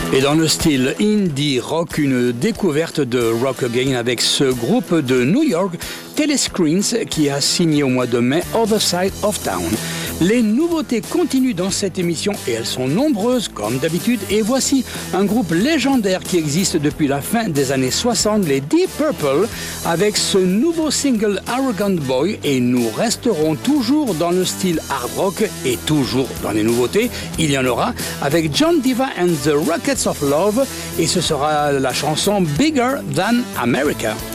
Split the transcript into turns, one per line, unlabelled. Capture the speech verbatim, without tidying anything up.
Et dans le style indie rock, une découverte de Rock Again avec ce groupe de New York, Telescreens, qui a signé au mois de mai Other Side of Town. Les nouveautés continuent dans cette émission et elles sont nombreuses comme d'habitude. Et voici un groupe légendaire qui existe depuis la fin des années soixante, les Deep Purple, avec ce nouveau single Arrogant Boy. Et nous resterons toujours dans le style hard rock et toujours dans les nouveautés. Il y en aura avec John Diva and the Rockets of Love et ce sera la chanson Bigger Than America.